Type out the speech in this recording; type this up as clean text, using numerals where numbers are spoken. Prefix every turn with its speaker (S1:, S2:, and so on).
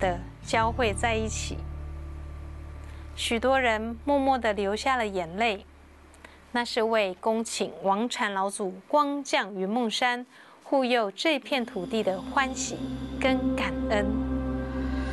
S1: 的交汇在一起。许多人默默地流下了眼泪，那是为恭请王禅老祖光降云梦山，护佑这片土地的欢喜跟感恩。